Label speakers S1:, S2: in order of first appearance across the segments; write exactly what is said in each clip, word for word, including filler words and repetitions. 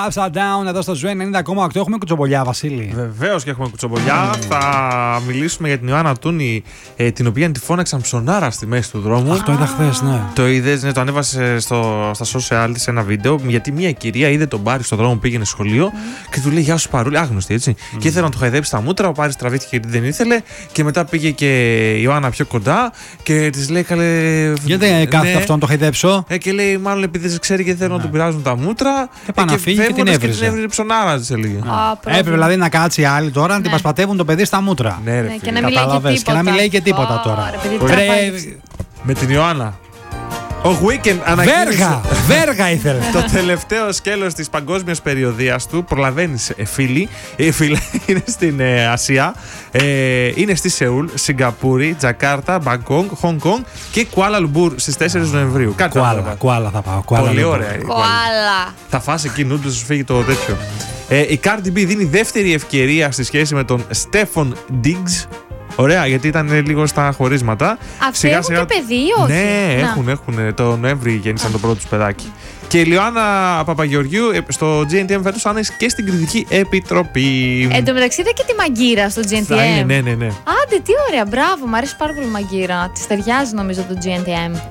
S1: Upside down εδώ στο Ζου ενενήντα κόμμα οκτώ. Έχουμε κουτσομπολιά, Βασίλη.
S2: Βεβαίως και έχουμε κουτσομπολιά. Θα μιλήσουμε για την Ιωάννα Τούνη, ε, την οποία τη φώναξαν ψωνάρα στη μέση του δρόμου.
S1: Αυτό είδα χθες, ναι.
S2: Το είδες, ναι, το ανέβασε στο, στα social της ένα βίντεο. Γιατί μια κυρία είδε τον Πάρη στον δρόμο, πήγαινε σχολείο mm. και του λέει: Γεια σου, Παρούλη, άγνωστη έτσι. Mm. Και ήθελε να του χαϊδέψει τα μούτρα. Ο Πάρης τραβήθηκε γιατί δεν ήθελε. Και μετά πήγε και η Ιωάννα πιο κοντά και της λέει: Καλέ.
S1: Γιατί δεν κάθεται αυτό να το χαϊδέψω.
S2: Ε, και λέει: Μάλλον επειδή δεν ξέρει και θέλουν να του πειράζουν τα μούτρα.
S1: Και πάει να φύγει και την έβριζε.
S2: Και την έβριζε ψωνάρα, της έλεγε.
S1: Έπρεπε δηλαδή να κάτσει άλλη τώρα να την πασπατεύουν το παιδί στα μούτρα.
S2: Ναι, ρε,
S3: ναι, και, να και
S1: να μην λέει και τίποτα τώρα.
S2: Με την Ιωάννα. Ο Weekend
S1: ανακοίνωσε. Βέργα! Βέργα ήθελε.
S2: Το τελευταίο σκέλος της παγκόσμιας περιοδίας του. Προλαβαίνεις, φίλοι. Η φίλη είναι στην ε, Ασία. Ε, είναι στη Σεούλ, Σιγκαπούρη, Τζακάρτα, Μπαγκόγκ, Χονγκ Κονγκ και Κουάλα Λουμπούρ στις τέσσερις Νοεμβρίου.
S1: Κάτι Κουάλα, Κουάλα θα πάω. Κουάλα
S2: Πολύ ωραία.
S3: Κουάλα.
S2: Θα φας εκεί νούντλες, σου φύγει το τέτοιο. Ε, η Cardi B δίνει δεύτερη ευκαιρία στη σχέση με τον Στέφον Diggs. Ωραία, γιατί ήταν λίγο στα χωρίσματα.
S3: Αυτοί σιγά, έχουν σιγά... και παιδί ή όχι?
S2: Ναι, έχουν, έχουν. Το Νοέμβρη γέννησαν το πρώτο τους παιδάκι. Και η Λιωάννα Παπαγεωργίου στο τζι εν τι εμ φέτος θα είναι και στην Κριτική Επιτροπή.
S3: Εν τω μεταξύ είδα και τη Μαγκύρα στο τζι εν τι εμ.
S2: Θα είναι, ναι, ναι, ναι.
S3: Άντε, τι ωραία, μπράβο, μου αρέσει πάρα πολύ η Μαγκύρα. Της ταιριάζει νομίζω το τζι εν τι εμ.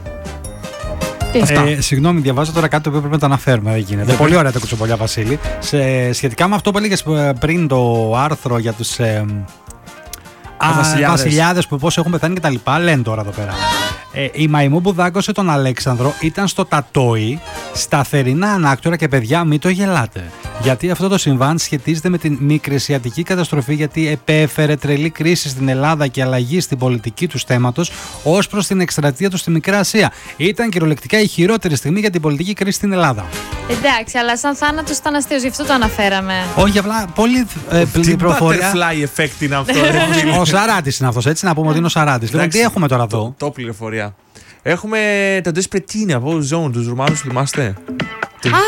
S1: Ε, συγγνώμη, διαβάζω τώρα κάτι το οποίο πρέπει να το αναφέρουμε. Δεν γίνεται. Yeah. Πολύ ωραία τα κουτσομπολιά, Βασίλη. Σε, σχετικά με αυτό που έλεγες πριν το άρθρο για τους ε, βασιλιάδες που πώς έχουν πεθάνει και τα λοιπά, λένε τώρα εδώ πέρα. Ε, η μαϊμού που δάγκωσε τον Αλέξανδρο ήταν στο Τατόι, σταθερινά ανάκτορα και παιδιά μην το γελάτε. Γιατί αυτό το συμβάν σχετίζεται με την μικρασιατική καταστροφή, γιατί επέφερε τρελή κρίση στην Ελλάδα και αλλαγή στην πολιτική του θέματος ως προς την εκστρατεία του στη Μικρά Ασία. Ήταν κυριολεκτικά η χειρότερη στιγμή για την πολιτική κρίση στην Ελλάδα.
S3: Εντάξει, αλλά σαν θάνατος ήταν αστείος, γι' αυτό το αναφέραμε.
S1: Όχι, απλά πολύ ε, πληροφορία.
S2: Τι butterfly effect είναι αυτό.
S1: Ο Σαράτης είναι αυτός, έτσι να πούμε ότι είναι ο Σαράτης. Λοιπόν, τι έχουμε τώρα εδώ?
S2: Το πληροφορία. Έχουμε τα Despertine από Zone, τους Ρουμάνους, θυμάστε.